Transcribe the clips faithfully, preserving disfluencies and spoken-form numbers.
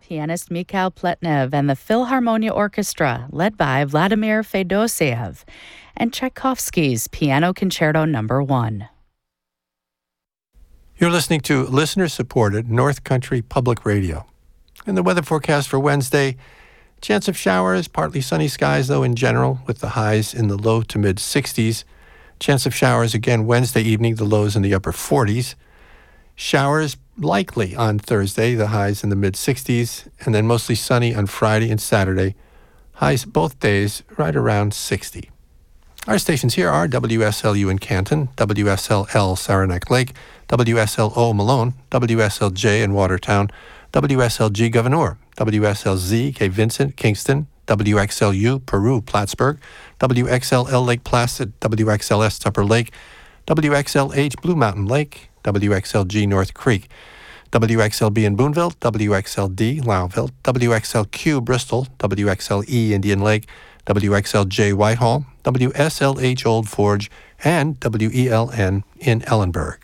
pianist Mikhail Pletnev and the Philharmonia Orchestra, led by Vladimir Fedosiev, and Tchaikovsky's Piano Concerto Number One. You're listening to listener-supported North Country Public Radio. In the weather forecast for Wednesday, chance of showers, partly sunny skies, though, in general, with the highs in the low to mid-sixties. Chance of showers again Wednesday evening, the lows in the upper forties. Showers likely on Thursday, the highs in the mid-sixties, and then mostly sunny on Friday and Saturday. Highs both days right around sixty. Our stations here are W S L U in Canton, W S L L Saranac Lake, W S L O Malone, W S L J in Watertown, W S L G Gouverneur, W S L Z Cape Vincent, Kingston, W X L U Peru, Plattsburgh, W X L L Lake Placid, W X L S Tupper Lake, W X L H Blue Mountain Lake, W X L G North Creek, W X L B in Boonville, W X L D Lowville, W X L Q Bristol, W X L E Indian Lake, W X L J Whitehall, W S L H Old Forge, and W E L N in Ellenburg.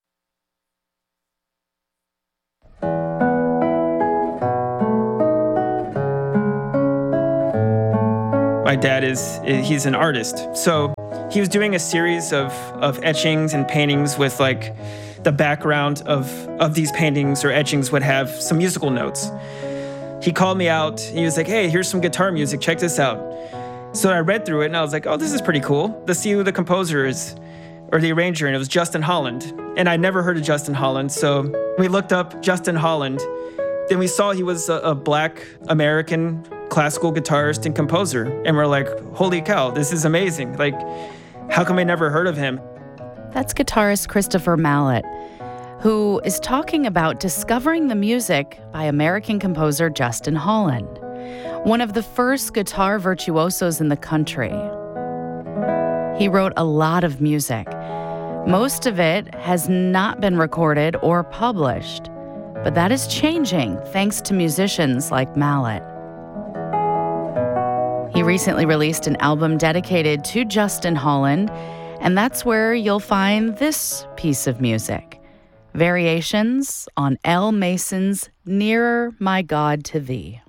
My dad is, he's an artist. So he was doing a series of, of etchings and paintings with like the background of, of these paintings or etchings would have some musical notes. He called me out. He was like, hey, here's some guitar music. Check this out. So I read through it and I was like, oh, this is pretty cool. Let's see who the composer is or the arranger. And it was Justin Holland. And I never heard of Justin Holland. So we looked up Justin Holland. Then we saw he was a, a black American classical guitarist and composer. And we're like, holy cow, this is amazing. Like, how come I never heard of him? That's guitarist Christopher Mallett, who is talking about discovering the music by American composer Justin Holland, one of the first guitar virtuosos in the country. He wrote a lot of music. Most of it has not been recorded or published, but that is changing thanks to musicians like Mallett. He recently released an album dedicated to Justin Holland, and that's where you'll find this piece of music, Variations on L. Mason's Nearer, My God, to Thee.